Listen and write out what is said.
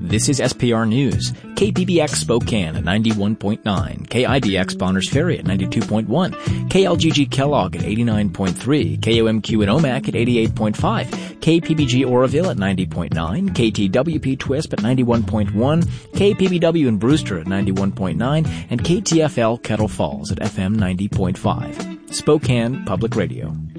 This is SPR News. KPBX Spokane at 91.9, KIDX Bonners Ferry at 92.1, KLGG Kellogg at 89.3, KOMQ in Omak at 88.5, KPBG Oroville at 90.9, KTWP Twisp at 91.1, KPBW in Brewster at 91.9, and KTFL Kettle Falls at FM 90.5. Spokane Public Radio.